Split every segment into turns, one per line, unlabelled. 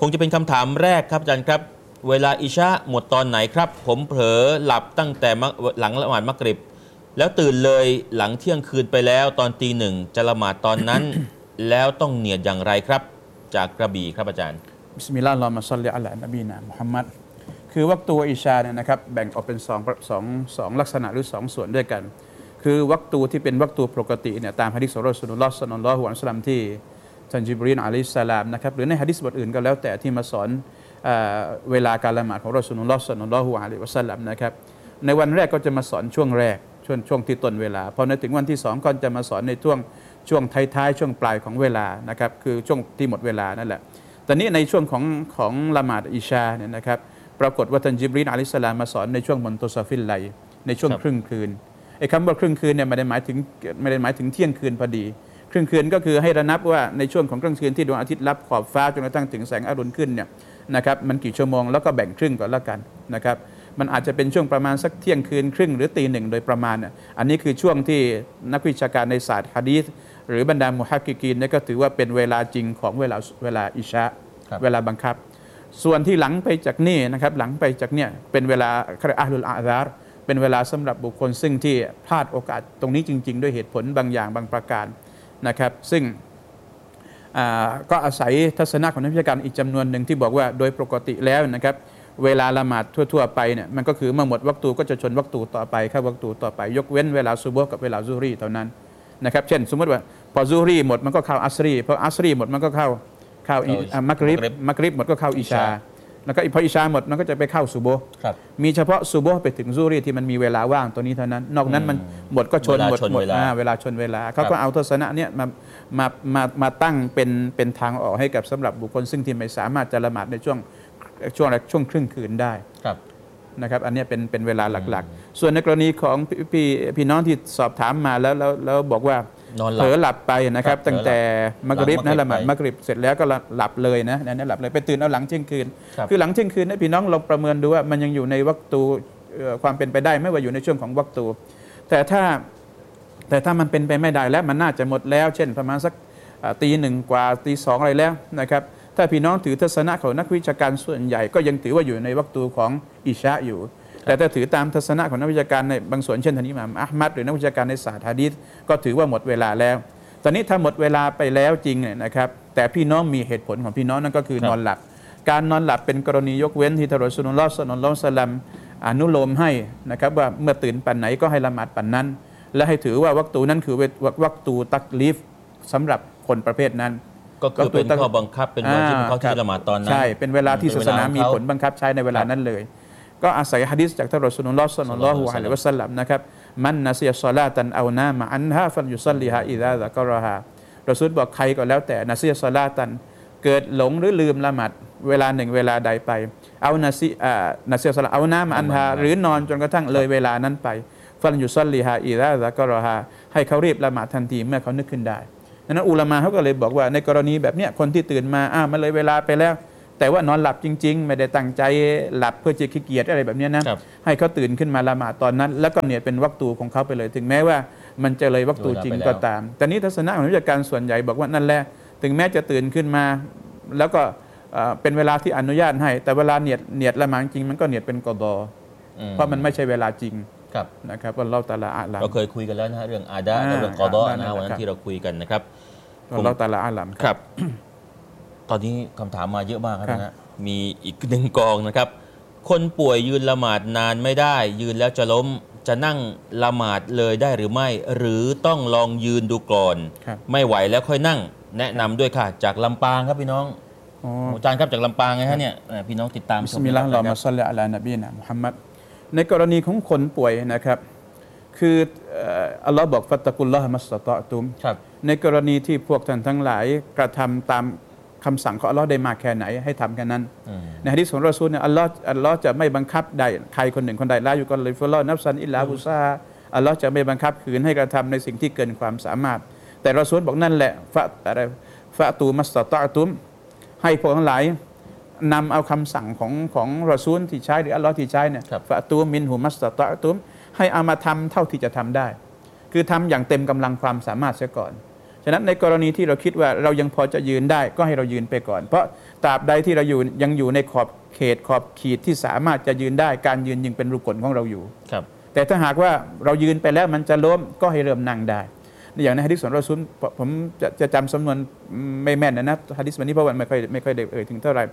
งจะเป็นคำถามแรกครับอาจารย์ครับเวลาอิชาหมดตอนไหนครับผมเผลอหลับตั้งแต่หลังละหมาดมักริบแล้วตื่นเลยหลังเที่ยงคืนไปแล้วตอนตีหนึ่งจะละหมาดตอนนั้น แล้วต้องเนียดอย่างไรครับจากกระบี่ครับอาจารย์
บิสมิลลาฮิรเราะห์มาศ็อลลิอะลานบีนะมุฮัมมัดคือวักตูอิชาเนี่ยนะครับแบ่งออกเป็นสองลักษณะหรือ2ส่วนด้วยกันคือวักตูที่เป็นวักตูปกติเนี่ยตามหะดีษของรอซูลุลลอฮ์ศ็อลลัลลอฮุอะลัยฮิวะซัลลัมที่ท่านญิบรีลอะลัยฮิสสลามนะครับหรือในหะดีษบทอื่นก็แล้วแต่ที่มาสอนเวลาการละหมาดของรอซูลุลลอฮ์ศ็อลลัลลอฮุอะลัยฮิวะซัลลัมนะครับในวันแรกก็จะมาสอนช่วงแรกช่วงที่ต้นเวลาพอในถึงวันที่2ก็จะมาสอนในช่วงท้ายๆช่วงปลายของเวลานะครับคือช่วงที่หมดเวลานั่นแหละตอนนี้ในช่วงของละหมาดอิชาเนี่ยนะครับปรากฏว่าท่านญิบรีลอะลัยฮิสสลามมาสอนในช่วงมุนตัสฟิลไลในช่วงครึ่งคืนไอ้คำว่าครึ่งคืนเนี่ยไม่ได้หมายถึงเที่ยงคืนพอดีครึ่งคืนก็คือให้ระนับว่าในช่วงของครึ่งคืนที่ดวงอาทิตย์ลับขอบฟ้าจนกระทั่งถึงแสงอรุณขึ้นเนี่ยนะครับมันกี่ชั่วโมงแล้วก็แบ่งครึ่งก่อนละกันนะครับมันอาจจะเป็นช่วงประมาณสักเที่ยงคืนครึ่งหรือตีหนึ่งโดยประมาณอันนี้คือช่วงที่นักวิชาการในศาสตร์หะดีษหรือบรรดามุฮักกิกีนเนี่ยก็ถือว่าเป็นเวลาจริงของเวลาอิชาเวลาบังคับส่วนที่หลังไปจากนี่นะครับหลังไปจากเนี่ยเป็นเวลาอะห์ลุลอาซาร์เป็นเวลาสำหรับบุคคลซึ่งที่พลาดโอกาสตรงนี้จริงๆด้วยเหตุผลบางอย่างบางประการนะครับซึ่งก็อาศัยทัศนะของนักวิชาการอีกจำนวนหนึ่งที่บอกว่าโดยปกติแล้วนะครับเวลาละหมาดทั่วๆไปเนี่ยมันก็คือเมื่อหมดวักตูก็จะชนวักตูต่อไปเข้าวักตูต่อไปยกเว้นเวลาซุบฮ์กับเวลาซุฮรีเท่านั้นนะครับเช่นสมมติว่าพอซุฮรีหมดมันก็เข้าอัสรีพออัสรีหมดมันก็เข้ามักริบหมดก็เข้าอิชาแล้วก็พออิชาหมดมันก็จะไปเข้าซุบฮ์มีเฉพาะซุบฮ์ไปถึงซุฮรีที่มันมีเวลาว่างตัวนี้เท่านั้นนอกนั้นมันหมดก็ชนหมดเวลาชนเวลาเขาก็เอาทัศนะเนี้ยมาตั้งเป็นทางออกให้กับสำหรับบุคคลซึ่งที่ไม่สามารถจะละหมาดในช่วงครึ่งคืนได้นะครับอันนี้เป็นเวลาหลักๆส่วนในกรณีของพี่น้องที่สอบถามมาแล้วบอกว่าเผลอหลับไปนะครับตั้งแต่มักริบนะละหมาดมักริบเสร็จแล้วก็หลับเลยนะนั่นหลับเลยไปตื่นเอาหลังเที่ยงคืนคือหลังเที่ยงคืนนะพี่น้องลองประเมินดูว่ามันยังอยู่ในวักตูความเป็นไปได้ไม่ว่าอยู่ในช่วงของวักตูแต่ถ้ามันเป็นไปไม่ได้แล้วมันน่าจะหมดแล้วเช่นประมาณสักตีหนึ่งกว่าตีสองอะไรแล้วนะครับถ้าพี่น้องถือทัศนะของนักวิชาการส่วนใหญ่ก็ยังถือว่าอยู่ในวักตูของอิชาอยู่แต่ถ้าถือตามทัศนะของนักวิชาการในบางส่วนเช่นท่านอิหม่ามอะห์มัดหรือนักวิชาการในศาสตร์หะดีษก็ถือว่าหมดเวลาแล้วตอนนี้ถ้าหมดเวลาไปแล้วจริงเนี่ยนะครับแต่พี่น้องมีเหตุผลของพี่น้องนั่นก็คือนอนหลับการนอนหลับเป็นกรณียกเว้นที่ท่านรอซูลุลลอฮ์ ศ็อลลัลลอฮุอะลัยฮิวะซัลลัมอนุโลมให้นะครับว่าเมื่อตื่นปันไหนก็ให้ละหมาดปันนั้นและให้ถือว่าวักตูนั้นคือวักตูตักลีฟสำหรับคนประเภทนั้น
ก็คือเป็นข้อบังคับเป็นวันที่เขาที่ละหมาดตอนนั้น
ใช่เป็นเวลาที่ศาสนามีผลบังคับใช้ในเวลานั้นเลยก็อาศัยหะดีษจากท่านรอซูลุลลอฮ์ ศ็อลลัลลอฮุอะลัยฮิวะซัลลัมนะครับมันนะซิยะศอลาตันเอานามะอันฮาฟัลยุซัลลิฮาอิซาซะกะรอฮารอซูลบอกใครก็แล้วแต่นะซิยะศอลาตันเกิดหลงหรือลืมละหมาดเวลาหนึ่งเวลาใดไปเอานะซิยะศอลาเอานามะอันฮาหรือนอนจนกระทั่งเลยเวลานั้นไปฟัลยุซัลลิฮาอิซาซะกะรอฮาให้เขารีบละหมาดทันทีเมื่อเขานึกขึ้นได้ดังนั้นอุลามะเขาก็เลยบอกว่าในกรณีแบบเนี้ยคนที่ตื่นมามันเลยเวลาไปแล้วแต่ว่านอนหลับจริงๆไม่ได้ตั้งใจหลับเพื่อจะขี้เกียจอะไรแบบนี้นะให้เขาตื่นขึ้นมาละหมาดตอนนั้นแล้วก็เนี่ยเป็นวักตูของเขาไปเลยถึงแม้ว่ามันจะเลยวักตูจริงก็ตามแต่นี้ทัศนะของนักวิชาการส่วนใหญ่บอกว่านั่นแหละถึงแม้จะตื่นขึ้นมาแล้วก็เป็นเวลาที่อนุญาตให้แต่เวลาเนียดละหมาดจริงมันก็เนียดเป็นกอฎอเพราะมันไม่ใช่เวลาจริงนะครับอัลลอฮฺตะอาลาอะลัม
เราเคยคุยกันแล้วนะเรื่องอาดะและเรื่องกอฎอนะวันนั้นที่เราคุยกันนะครับ
อัลลอฮฺตะอาลาอะลัม
ครับตอนนี้คำถามมาเยอะมากครับนะมีอีกหนึ่งกองนะครับคนป่วยยืนละหมาดนานไม่ได้ยืนแล้วจะล้มจะนั่งละหมาดเลยได้หรือไม่หรือต้องลองยืนดูก่อนไม่ไหวแล้วค่อยนั่งแนะนำด้วยค่ะจากลำปางครับพี่น้องอาจารย์ครับจากลำปางไงฮะเนี่ยพี่น้องติดตาม
บิสมิลลาฮิรเราะห์มาศ็อลลิอะลานบีนะมุฮัมมัดในกรณีของคนป่วยนะครับคืออัลลอฮ์บอกฟัตตะกุลลอฮะมัสตะตอตุมในกรณีที่พวกท่านทั้งหลายกระทำตามคำสั่งของอัลลอฮ์ได้มากแค่ไหนให้ทำแค่นั้นในหะดีษของรอซูลเนี่ยอัลลอฮ์จะไม่บังคับใดใครคนหนึ่งคนใดลาอยู่กันเลยฟะลอนัฟซันอิลลาบุซาอัลลอฮ์จะไม่บังคับขืนให้กระทำในสิ่งที่เกินความสามารถแต่รอซูลบอกนั่นแหละฟะตูมัสตะตอตุมให้พวกทั้งหลายนำเอาคำสั่งของรอซูลที่ใช้หรืออัลลอฮ์ที่ใช้เนี่ยฟะตูมินหุมัสตะตอตุมให้เอามาทำเท่าที่จะทำได้คือทำอย่างเต็มกำลังความสามารถเสียก่อนฉฉะนั้นในกรณีที่เราคิดว่าเรายังพอจะยืนได้ก็ให้เรายืนไปก่อน เพราะตราบใดที่เรายังอยู่ในขอบเขตขอบขีดที่สามารถจะยืนได้การยืนยังเป็นรูกลของเราอยู่
ครับ
แต่ถ้าหากว่าเรายืนไปแล้วมันจะล้มก็ให้เริ่มนั่งได้อย่างในหะดีษของรอซูลผมจะจำสำนวนไม่แม่นนะหะดีษวันนี้เพราะว่าไม่ค่อยได้ถึงเท่าไหร่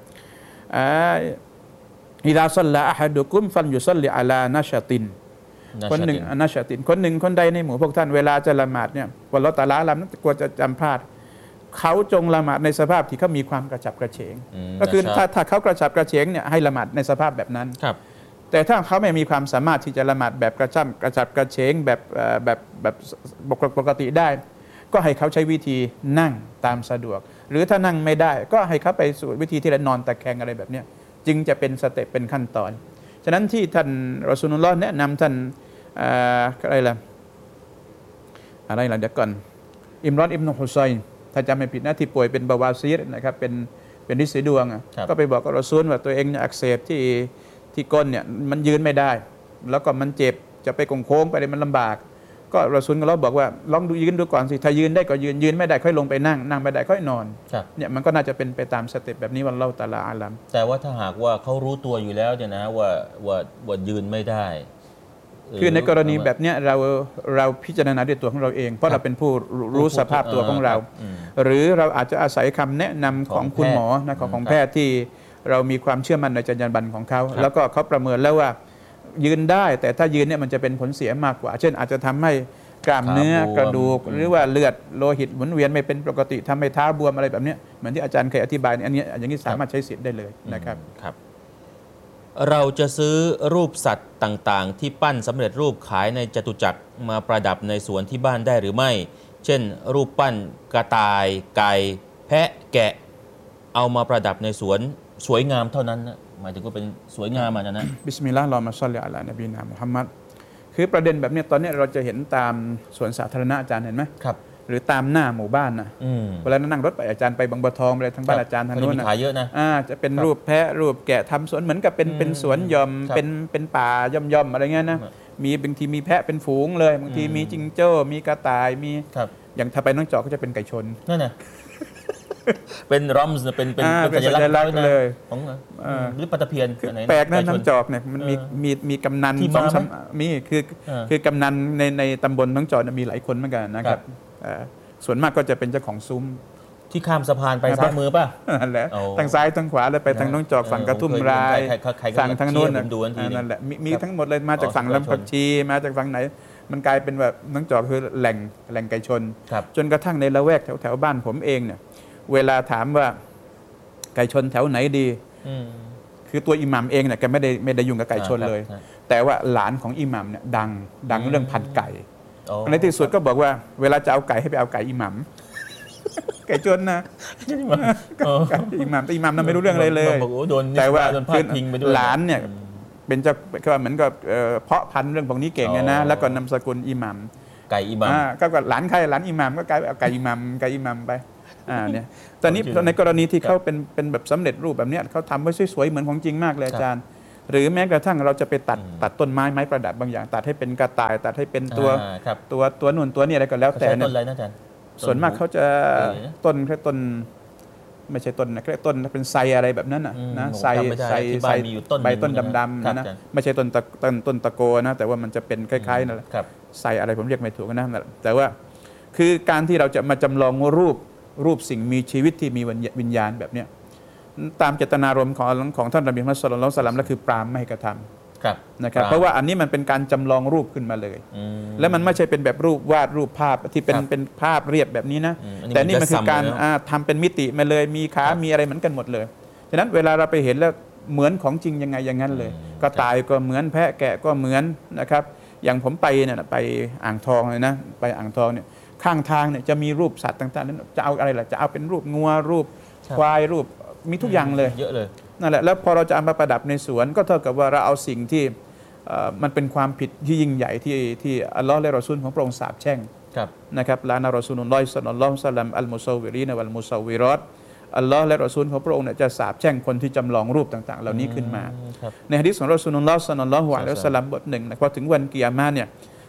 อิดาซัลลาอะฮัดุกุมฟัลยุซัลลิอะลานะชะตินคนหนึ่งนะชะตินคนหนึ่งคนใดในหมู่พวกท่านเวลาจะละหมาดเนี่ยวัลลอฮฺตะอาลาละนั้นกลัวจะจำพลาดเขาจงละหมาดในสภาพที่เขามีความกระฉับกระเฉงก็คือถ้าเขากระฉับกระเฉงเนี่ยให้ละหมาดในสภาพแบบนั้นแต่ถ้าเขาไม่มีความสามารถที่จะละหมาดแบบกระฉับกระเฉงแบบปกติได้ก็ให้เขาใช้วิธีนั่งตามสะดวกหรือถ้านั่งไม่ได้ก็ให้เขาไปสู่วิธีที่นอนตะแคงอะไรแบบนี้จึงจะเป็นสเต็ปเป็นขั้นตอนฉะนั้นที่ท่านรอซูลุลลอฮ์แนะนำท่านอะไรล่ะเดี๋ยวก่อนอิมรอนอิบนุฮุซัยน์ถ้าจำไม่ผิดนะที่ป่วยเป็นบาวาซีรนะครับเป็นฤทธิ์สีดวงก็ไปบอกกับรอซูลว่าตัวเองอักเสบที่ก้นเนี่ยมันยืนไม่ได้แล้วก็มันเจ็บจะไปโค้งไปเลยมันลำบากก็รอซูลก็บอกว่าลองดูยืนดูก่อนสิถ้ายืนได้ก็ยืนไม่ได้ค่อยลงไปนั่งไม่ได้ค่อยนอนเนี่ยมันก็น่าจะเป็นไปตามสเต็ปแบบนี้วันเล่าตะลาอาลัม
แต่ว่าถ้าหากว่าเขารู้ตัวอยู่แล้วเนี่ยนะว่ายืนไม่ได้
คือในกรณีแบบนี้เราพิจารณาด้วยตัวของเราเองเพราะเราเป็นผู้รู้สภาพตัวของเราหรือเราอาจจะอาศัยคำแนะนำของคุณหมอนะของแพทย์ที่เรามีความเชื่อมั่นในจรรยาบรรณของเขาแล้วก็เขาประเมินแล้วว่ายืนได้แต่ถ้ายืนเนี่ยมันจะเป็นผลเสียมากกว่าเช่นอาจจะทำให้กล้ามเนื้อกระดูกหรือว่าเลือดโลหิตหมุนเวียนไม่เป็นปกติทำให้เท้าบวมอะไรแบบนี้เหมือนที่อาจารย์เคยอธิบายอันนี้อย่างนี้สามารถใช้สิทธิ์ได้เลยนะครับ
เราจะซื้อรูปสัตว์ต่างๆที่ปั้นสำเร็จรูปขายในจตุจักรมาประดับในสวนที่บ้านได้หรือไม่เช่นรูปปั้นกระต่ายไก่แพะแกะเอามาประดับในสวนสวยงามเท่านั้นนะหมายถึงว่าเป็นสวยงามนะ
บิสมิลลาห์อัลลอฮุมมะศ็อลลิอะลานบีนามุฮัมมัดคือประเด็นแบบนี้ตอนนี้เราจะเห็นตามสวนสาธารณะอาจารย์เห็นไหม
ครับ
หรือตามหน้าหมู่บ้านนะเวลานั่งรถไปอาจารย์ไปบางบัวทองไปทางบ้านอาจารย์ทางโน้นนะ
ขายเยอะนะ
จะเป็นรูปแพะรูปแกะทำสวนเหมือนกับเป็นสวนยอมเป็นป่ายอมอะไรเงี้ยนะมีบางทีมีแพะเป็นฝูงเลยบางทีมีจิงโจ้มีกระต่ายมีอย่างถ้าไปน้องจอกก็จะเป็นไก่ชน
นั่นน่ะเป็นรอมส์เป็นสัญลักษณ์เลยของหรือปลาตะเพียน
แปลกนะน้องจอกเนี่ยมันมีกำนันมีคือกำนันในตำบลน้องจอกมีหลายคนเหมือนกันนะครับส่วนมากก็จะเป็นเจ้าของซุ้ม
ที่ข้ามสะพานไปซ้ายมือป่ะ
นั่นแหละทางซ้ายทางขวาเลยไปทางน้องจอกฝั่งกระทุ่มรายฝั่งทางโน้นนั่นแหละมีทั้งหมดเลยมาจากฝั่งลำผักชีมาจากฝั่งไหนมันกลายเป็นแบบน้องจอกคือแหล่งไก่ชนจนกระทั่งในละแวกแถวบ้านผมเองเนี่ยเวลาถามว่าไก่ชนแถวไหนดีคือตัวอิหมัมเองเนี่ยแกไม่ได้ยุ่งกับไก่ชนเลยแต่ว่าหลานของอิหมัมเนี่ยดังเรื่องพันไก่ในที่สุดก็บอกว่าเวลาจะเอาไก่ให้ไปเอาไก่อิหมัมไก่ชนนะไก่อิหมัมแต่อิหมัมนั้นไม่รู้เรื่องอะไรเลยแต่ว่าหลานเนี่ยเป็นเจ้าเหมือนกับเพาะพันธุ์เรื่องพวกนี้เก่งนะแล้วก็นามสกุลอิหมัม
ไก่อิหมัม
ก็หลานใครหลานอิหมัมก็กลายเอาไก่อิหมัมไปเนี่ยตอนนี้ในกรณีที่เขาเป็นแบบสำเร็จรูปแบบนี้เขาทำไว้สวยๆเหมือนของจริงมากเลยอาจารย์หรือแม้กระทั่งเราจะไปตัดต้นไม้ประดับบางอย่างตัดให้เป็นกระต่ายตัดให้เป็นตัวนู่นตัวนี่อะไรก็แล้วแต่
ต้นอะไรนะอาจารย์
ส่วนมากเขาจะต้นแค่ต้นไม่ใช่ต้นนะแค่ต้นเป็นไทรอะไรแบบนั้นนะไทรใบต้นดำๆนะไม่ใช่ต้นตะโกนะแต่ว่ามันจะเป็นคล้ายๆนั่นแหละไทรอะไรผมเรียกไม่ถูกนะแต่ว่าคือการที่เราจะมาจำลองรูปสิ่งมีชีวิตที่มีวิญญาณแบบนี้ตามเจตนารมณ์ของท่านนบีมุฮัมมัดศ็อลลัลลอฮุอะลัยฮิวะซัลลัมแล้วคือปรามไม่ให้กระทำนะครับเพราะว่าอันนี้มันเป็นการจำลองรูปขึ้นมาเลยและมันไม่ใช่เป็นแบบรูปวาดรูปภาพที่เป็นภาพเรียบแบบนี้นะแต่นี่มันคือการทำเป็นมิติมาเลยมีขามีอะไรเหมือนกันหมดเลยฉะนั้นเวลาเราไปเห็นแล้วเหมือนของจริงยังไงอย่างนั้นเลยก็ตายก็เหมือนแพะแกะก็เหมือนนะครับอย่างผมไปเนี่ยไปอ่างทองเลยนะไปอ่างทองเนี่ยข้างทางเนี่ยจะมีรูปสัตว์ต่างๆนั้นจะเอาอะไรล่ะจะเอาเป็นรูปงัวรูปควายรูปมีทุกอย่างเลย
เยอะเลย
นั่นแหละแล้วพอเราจะเอามาประดับในสวนก็เท่ากับว่าเราเอาสิ่งที่มันเป็นความผิดที่ยิ่งใหญ่ที่อัลลอฮ์และรอซูลของพระองค์สาปแช่งนะครับลานะรอซูลุลลอฮิศ็อลลัลลอฮุอะลัยฮิวะซัลลัมอัลมุซอวิรีนวัลมุซอวิรอตอัลลอฮ์และรอซูลของพระองค์เนี่ยจะสาปแช่งคนที่จำลองรูปต่างๆเหล่านี้ขึ้นมาในหะดีษของรอซูลุลลอฮ์ศ็อลลัลลอฮุอะลัยฮิวะซัลลัมบทหนึ่งนะพอถึงวันกิยามะห์เนี่ย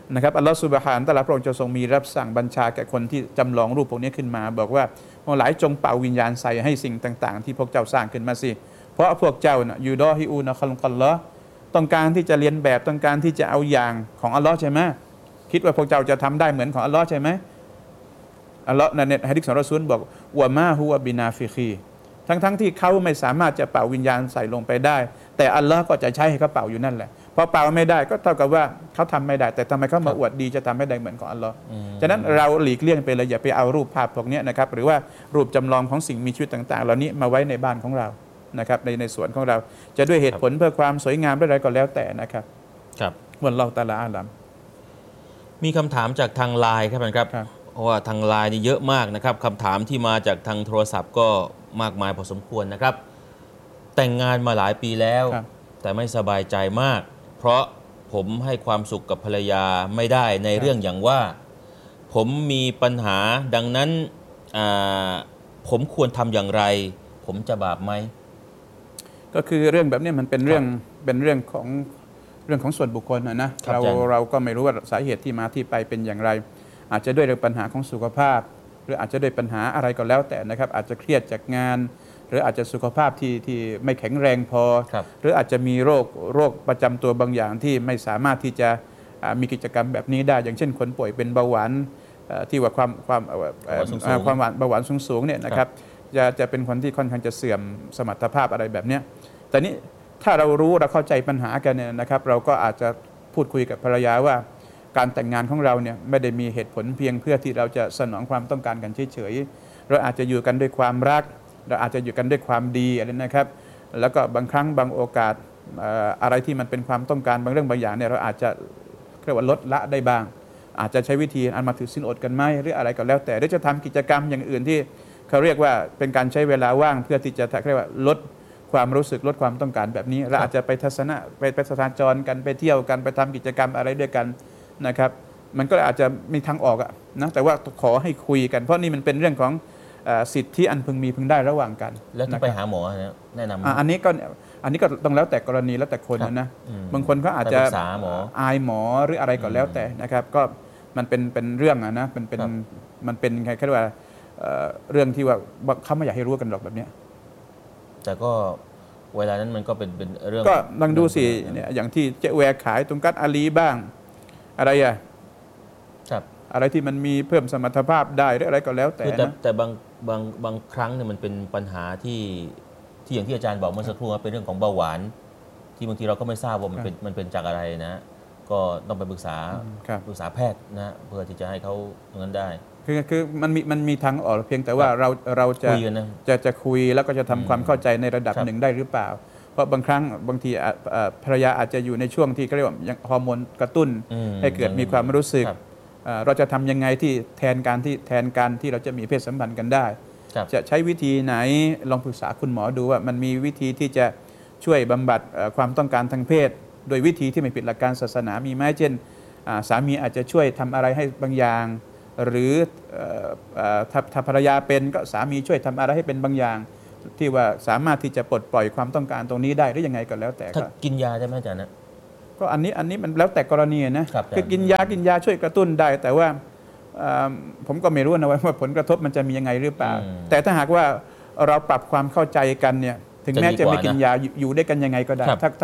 นะครับอัลลอฮฺซุบฮานะฮูวะตะอาลาพระองค์จะทรงมีรับสั่งบัญชาแก่คนที่จำลองรูปพวกนี้ขึ้นมาบอกว่าทั้งหลายจงเป่าวิญญาณใส่ให้สิ่งต่างๆที่พวกเจ้าสร้างขึ้นมาสิเพราะพวกเจ้านะยูดอฮิอูนะคัลกัลลอฮ์ต้องการที่จะเรียนแบบต้องการที่จะเอาอย่างของอัลลอฮ์ใช่ไหมคิดว่าพวกเจ้าจะทำได้เหมือนของอัลลอฮ์ใช่ไหมอัลลอฮ์ในหะดีษของรอซูลบอกวะมาฮุวะบินาฟิคีทั้งที่เขาไม่สามารถจะเป่าวิญญาณใส่ลงไปได้แต่อัลลอฮ์ก็จะใช้ให้เขาเป่าอยู่นั่นแหละพอเป่าไม่ได้ก็เท่ากับว่าเขาทำไม่ได้แต่ทำไมเขามาอวดดีจะทำไม่ได้เหมือนของอัลลอฮ์ฉะนั้นเราหลีกเลี่ยงไปเลยอย่าไปเอารูปภาพพวกนี้นะครับหรือว่ารูปจำลองของสิ่งมีชีวิตต่างๆเหล่านี้มาไว้ในบ้านของเรานะครับในสวนของเราจะด้วยเหตุผลเพื่อความสวยงามอะไรก็แล้วแต่นะครับ
ครับ
วัลลอฮุตะอาลาอาลัม
มีคำถามจากทางไลน์ครับครับเพราะว่าทางไลน์นี่เยอะมากนะครับคำถามที่มาจากทางโทรศัพท์ก็มากมายพอสมควรนะครับแต่งงานมาหลายปีแล้วแต่ไม่สบายใจมากเพราะผมให้ความสุขกับภรรยาไม่ได้ในเรื่องอย่างว่าผมมีปัญหาดังนั้นผมควรทำอย่างไรผมจะบาปไหม
ก็คือเรื่องแบบนี้มันเป็นเรื่องของส่วนบุคคลนะเราก็ไม่รู้ว่าสาเหตุที่มาที่ไปเป็นอย่างไรอาจจะด้วยปัญหาของสุขภาพหรืออาจจะด้วยปัญหาอะไรก็แล้วแต่นะครับอาจจะเครียดจากงานหรืออาจจะสุขภาพที่ไม่แข็งแรงพอหรืออาจจะมีโรคประจำตัวบางอย่างที่ไม่สามารถที่จะมีกิจกรรมแบบนี้ได้อย่างเช่นคนป่วยเป็นเบาหวานที่ว่าความเบาหวานสูงเนี่ยนะครับจะเป็นคนที่ค่อนข้างจะเสื่อมสมรรถภาพอะไรแบบนี้แต่นี้ถ้าเรารู้เราเข้าใจปัญหากันเนี่ยนะครับเราก็อาจจะพูดคุยกับภรรยาว่าการแต่งงานของเราเนี่ยไม่ได้มีเหตุผลเพียงเพื่อที่เราจะสนองความต้องการกันเฉยๆเราอาจจะอยู่กันด้วยความรักเราอาจจะอยู่กันด้วยความดีอะไรนะครับแล้วก็บางครั้งบางโอกาสอะไรที่มันเป็นความต้องการบางเรื่องบางอย่างเนี่ยเราอาจจะเรียกว่าลดละได้บ้างอาจจะใช้วิธีอันมาถือศีลอดกันไหมหรืออะไรก็แล้วแต่หรือจะทำกิจกรรมอย่างอื่นที่เขาเรียกว่าเป็นการใช้เวลาว่างเพื่อที่จะเรียกว่าลดความรู้สึกลดความต้องการแบบนี้เราอาจจะไปทัศนะไปสถานจรกันไปเที่ยวกันไปทำกิจกรรมอะไรด้วยกันนะครับมันก็อาจจะมีทางออกนะแต่ว่าขอให้คุยกันเพราะนี่มันเป็นเรื่องของสิทธิอันพึงมีพึงได้ระหว่างกัน
แล้วถ้าไปหาหมอแนะนำ
อันนี้ก็ต้องแล้วแต่กรณีแล้วแต่คนนะบางคนก็อาจจะอายหมอหรืออะไรก็แล้วแต่นะครับก็มันเป็นเรื่องนะมันเป็นใครเรียกว่าเรื่องที่ว่าเขาไม่อยากให้รู้กันหรอกแบบนี้
แต่ก็เวลานั้นมันก็เป็นเรื่อง
ก็ลองดูสิเนี่ยอย่างที่เจ๊แวร์ขายตรงกัดอาลีบ้างอะไรอะไรที่มันมีเพิ่มสมรรถภาพได้หรืออะไรก็แล้วแต่นะ
แต่บางครั้งเนี่ยมันเป็นปัญหาที่อย่างที่อาจารย์บอกเมื่อสักครู่ว่าเป็นเรื่องของเบาหวานที่บางทีเราก็ไม่ทราบว่ามันเป็นจากอะไรนะก็ต้องไปปรึกษาแพทย์นะเพื่อที่จะให้เขาตรงนั้นได้
คือมันมีทางออกเพียงแต่ว่าเราจะคุยแล้วก็จะทำความเข้าใจในระดับหนึ่งได้หรือเปล่าเพราะบางทีภรรยาอาจจะอยู่ในช่วงที่เรียกว่าฮอร์โมนกระตุ้นให้เกิดมีความรู้สึกเราจะทำยังไงที่แทนการที่เราจะมีเพศสัมพันธ์กันได้จะใช้วิธีไหนลองปรึกษาคุณหมอดูว่ามันมีวิธีที่จะช่วยบำบัดความต้องการทางเพศโดยวิธีที่ไม่ผิดหลักการศาสนามีไหมเช่นสามีอาจจะช่วยทำอะไรให้บางอย่างหรือถ้าภรรยาเป็นก็สามีช่วยทำอะไรให้เป็นบางอย่างที่ว่าสามารถที่จะปลดปล่อยความต้องการตรงนี้ได้หรือยังไงก็แล้วแต่
ถ้ากินยาได้ไหมอาจารย์นะ
ก็อันนี้มันแล้วแต่กรณีนะคือกินยาช่วยกระตุ้นได้แต่ว่าผมก็ไม่รู้นะว่าผลกระทบมันจะมียังไงหรือเปล่าแต่ถ้าหากว่าเราปรับความเข้าใจกันเนี่ยถึงแม้จะไม่กินยาอยู่ด้วยกันยังไงก็ได้ถ้า